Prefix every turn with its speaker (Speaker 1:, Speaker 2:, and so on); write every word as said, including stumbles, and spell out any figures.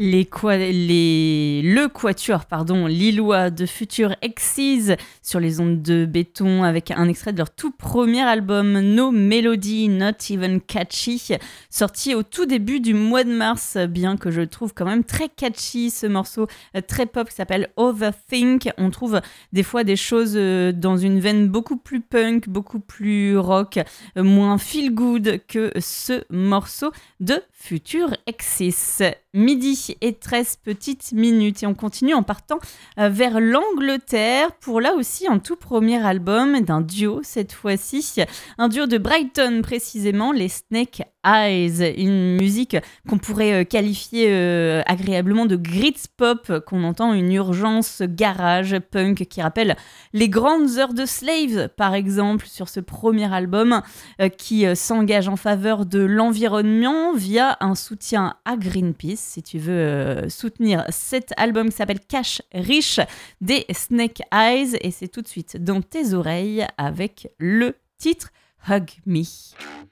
Speaker 1: Les quoi- les- le quatuor pardon, lillois de Future Exes sur les ondes de béton avec un extrait de leur tout premier album No Melody Not Even Catchy, sorti au tout début du mois de mars, bien que je le trouve quand même très catchy ce morceau euh, très pop qui s'appelle Overthink. On trouve des fois des choses euh, dans une veine beaucoup plus punk, beaucoup plus rock, euh, moins feel good que ce morceau de Future Exes. Midi et treize petites minutes et on continue en partant euh, vers l'Angleterre pour là aussi un tout premier album d'un duo cette fois-ci, un duo de Brighton précisément, les Snake Eyes, une musique qu'on pourrait euh, qualifier euh, agréablement de gritz pop, qu'on entend une urgence garage punk qui rappelle les grandes heures de Slaves par exemple sur ce premier album euh, qui euh, s'engage en faveur de l'environnement via un soutien à Greenpeace. Si tu veux euh, soutenir cet album qui s'appelle Cash Rich des Snake Eyes, et c'est tout de suite dans tes oreilles avec le titre Hug Me.